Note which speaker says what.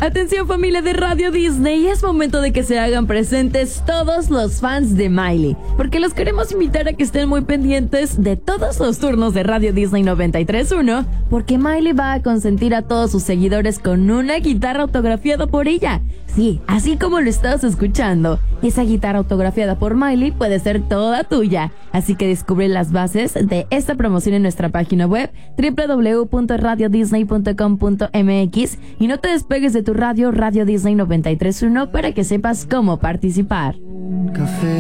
Speaker 1: Atención familia de Radio Disney, es momento de que se hagan presentes todos los fans de Miley, porque los queremos invitar a que estén muy pendientes de todos los turnos de Radio Disney 93.1, porque Miley va a consentir a todos sus seguidores con una guitarra autografiada por ella. Sí, así como lo estás escuchando, esa guitarra autografiada por Miley puede ser toda tuya. Así que descubre las bases de esta promoción en nuestra página web www.radiodisney.com.mx y no te despegues de tu radio Disney 93.1 para que sepas cómo participar.
Speaker 2: Café.